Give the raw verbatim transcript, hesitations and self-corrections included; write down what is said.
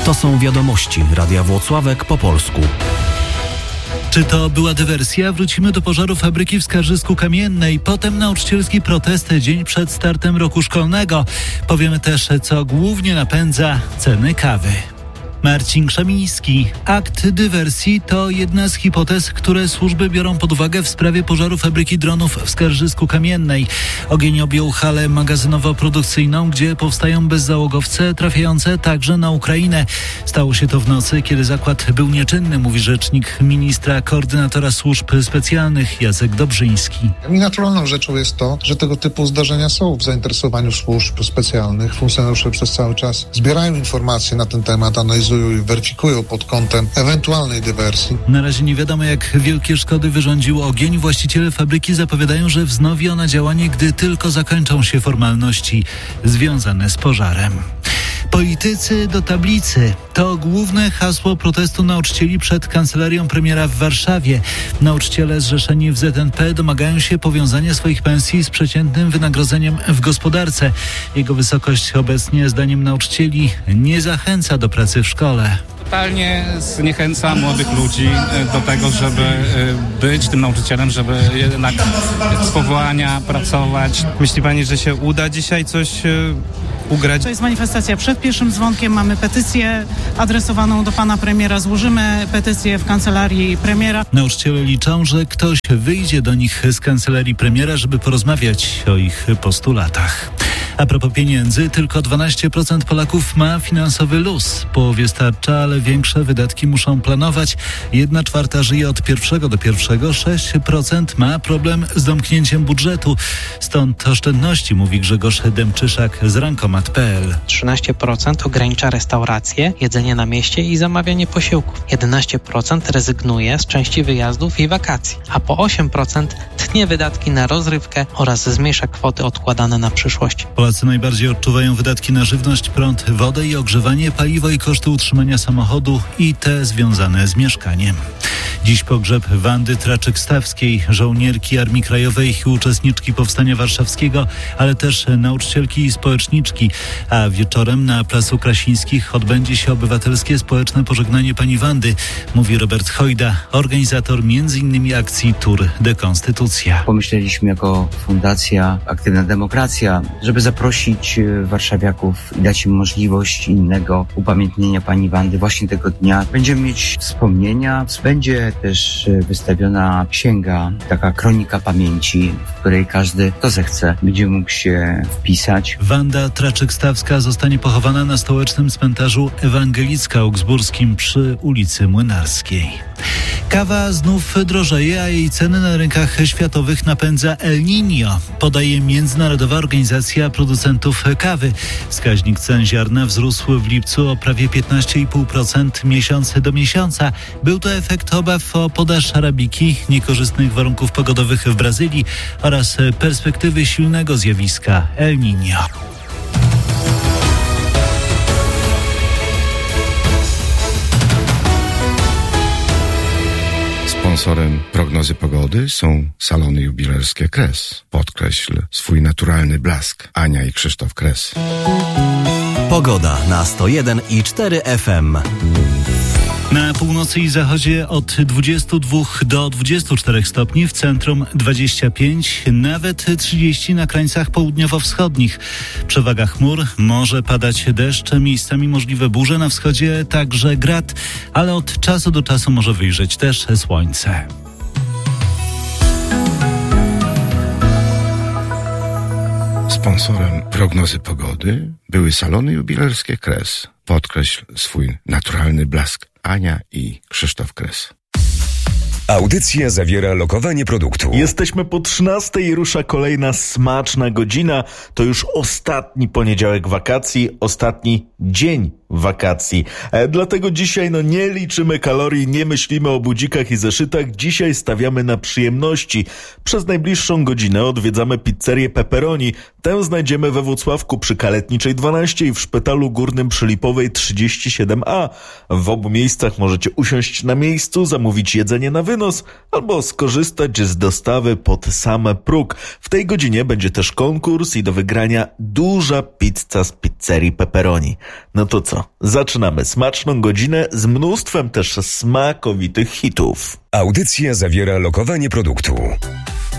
To są wiadomości Radia Włocławek po polsku. Czy to była dywersja? Wrócimy do pożaru fabryki w Skarżysku-Kamiennej. Potem nauczycielski protest dzień przed startem roku szkolnego. Powiemy też, co głównie napędza ceny kawy. Marcin Krzemiński. Akt dywersji to jedna z hipotez, które służby biorą pod uwagę w sprawie pożaru fabryki dronów w Skarżysku-Kamiennej. Ogień objął halę magazynowo-produkcyjną, gdzie powstają bezzałogowce trafiające także na Ukrainę. Stało się to w nocy, kiedy zakład był nieczynny, mówi rzecznik ministra koordynatora służb specjalnych Jacek Dobrzyński. I naturalną rzeczą jest to, że tego typu zdarzenia są w zainteresowaniu służb specjalnych. Funkcjonariusze przez cały czas zbierają informacje na ten temat, analizują i weryfikują pod kątem ewentualnej dywersji. Na razie nie wiadomo, jak wielkie szkody wyrządził ogień. Właściciele fabryki zapowiadają, że wznowi ona działanie, gdy tylko zakończą się formalności związane z pożarem. Politycy do tablicy. To główne hasło protestu nauczycieli przed kancelarią premiera w Warszawie. Nauczyciele zrzeszeni w Z N P domagają się powiązania swoich pensji z przeciętnym wynagrodzeniem w gospodarce. Jego wysokość obecnie, zdaniem nauczycieli, nie zachęca do pracy w szkole. Totalnie zniechęca młodych ludzi do tego, żeby być tym nauczycielem, żeby jednak z powołania pracować. Myśli pani, że się uda dzisiaj coś ugrać? To jest manifestacja przed pierwszym dzwonkiem. Mamy petycję adresowaną do pana premiera. Złożymy petycję w kancelarii premiera. Nauczyciele liczą, że ktoś wyjdzie do nich z kancelarii premiera, żeby porozmawiać o ich postulatach. A propos pieniędzy, tylko dwanaście procent Polaków ma finansowy luz. Połowie starcza, ale większe wydatki muszą planować. Jedna czwarta żyje od pierwszego do pierwszego, sześć procent ma problem z domknięciem budżetu. Stąd oszczędności, mówi Grzegorz Demczyszak z rankomat kropka p l. trzynaście procent ogranicza restauracje, jedzenie na mieście i zamawianie posiłków. jedenaście procent rezygnuje z części wyjazdów i wakacji, a po osiem procent tnie wydatki na rozrywkę oraz zmniejsza kwoty odkładane na przyszłość. Polacy najbardziej odczuwają wydatki na żywność, prąd, wodę i ogrzewanie, paliwo i koszty utrzymania samochodu i te związane z mieszkaniem. Dziś pogrzeb Wandy Traczyk-Stawskiej, żołnierki Armii Krajowej i uczestniczki Powstania Warszawskiego, ale też nauczycielki i społeczniczki. A wieczorem na Placu Krasińskich odbędzie się obywatelskie społeczne pożegnanie pani Wandy, mówi Robert Hojda, organizator między innymi akcji Tour de Konstytucja. Pomyśleliśmy jako Fundacja Aktywna Demokracja, żeby zaprosić warszawiaków i dać im możliwość innego upamiętnienia pani Wandy właśnie tego dnia. Będziemy mieć wspomnienia, będzie też wystawiona księga, taka kronika pamięci, w której każdy, kto zechce, będzie mógł się wpisać. Wanda Traczyk-Stawska zostanie pochowana na stołecznym cmentarzu ewangelicko-augsburskim przy ulicy Młynarskiej. Kawa znów drożeje, a jej ceny na rynkach światowych napędza El Niño, podaje Międzynarodowa Organizacja Producentów Kawy. Wskaźnik cen ziarna wzrósł w lipcu o prawie piętnaście i pół procent miesiąc do miesiąca. Był to efekt obaw o podaż arabiki, niekorzystnych warunków pogodowych w Brazylii oraz perspektywy silnego zjawiska El Niño. Sponsorem prognozy pogody są salony jubilerskie Kres. Podkreśl swój naturalny blask. Ania i Krzysztof Kres. Pogoda na sto jeden i cztery F M. Na północy i zachodzie od dwudziestu dwóch do dwudziestu czterech stopni, w centrum dwadzieścia pięć, nawet trzydzieści na krańcach południowo-wschodnich. Przewaga chmur, może padać deszcz, miejscami możliwe burze, na wschodzie także grad, ale od czasu do czasu może wyjrzeć też słońce. Sponsorem prognozy pogody były salony jubilerskie Kres. Podkreśl swój naturalny blask. Ania i Krzysztof Kres. Audycja zawiera lokowanie produktu. Jesteśmy po trzynastej i rusza kolejna smaczna godzina. To już ostatni poniedziałek wakacji, ostatni dzień wakacji. E, dlatego dzisiaj no nie liczymy kalorii, nie myślimy o budzikach i zeszytach. Dzisiaj stawiamy na przyjemności. Przez najbliższą godzinę odwiedzamy pizzerię Pepperoni. Tę znajdziemy we Włocławku przy Kaletniczej dwanaście i w Szpitalu Górnym przy Lipowej trzydzieści siedem A. W obu miejscach możecie usiąść na miejscu, zamówić jedzenie na wynos albo skorzystać z dostawy pod sam próg. W tej godzinie będzie też konkurs i do wygrania duża pizza z pizzerii Pepperoni. No to co? Rano. Zaczynamy smaczną godzinę z mnóstwem też smakowitych hitów. Audycja zawiera lokowanie produktu.